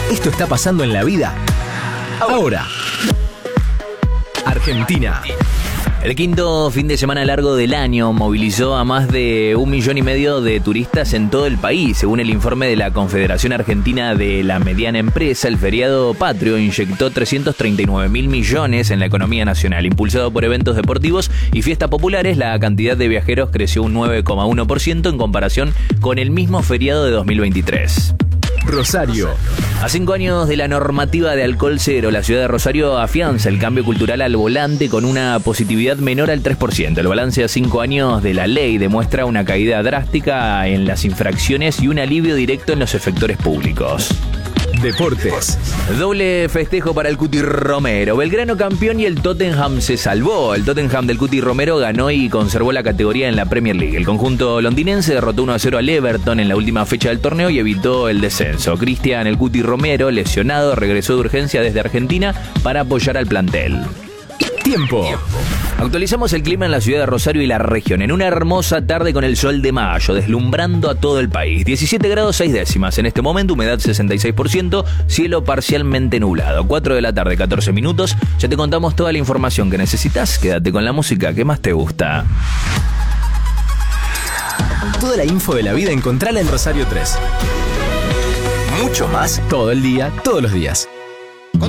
Esto está pasando en la vida ahora. Argentina. El quinto fin de semana largo del año movilizó a más de 1,5 millones de turistas en todo el país. Según el informe de la Confederación Argentina de la Mediana Empresa, el feriado patrio inyectó 339.000 millones en la economía nacional. Impulsado por eventos deportivos y fiestas populares, la cantidad de viajeros creció un 9,1% en comparación con el mismo feriado de 2023. Rosario. A 5 años de la normativa de alcohol cero, la ciudad de Rosario afianza el cambio cultural al volante con una positividad menor al 3%. El balance a 5 años de la ley demuestra una caída drástica en las infracciones y un alivio directo en los efectores públicos. Deportes. Doble festejo para el Cuti Romero. Belgrano campeón y el Tottenham se salvó. El Tottenham del Cuti Romero ganó y conservó la categoría en la Premier League. El conjunto londinense derrotó 1-0 al Everton en la última fecha del torneo y evitó el descenso. Cristian el Cuti Romero, lesionado, regresó de urgencia desde Argentina para apoyar al plantel. Tiempo. Actualizamos el clima en la ciudad de Rosario y la región. En una hermosa tarde con el sol de mayo, deslumbrando a todo el país. 17 grados 6 décimas. En este momento, humedad 66%, cielo parcialmente nublado. 4 de la tarde, 14 minutos. Ya te contamos toda la información que necesitas. Quédate con la música que más te gusta. Toda la info de la vida encontrala en Rosario 3. Mucho más todo el día, todos los días.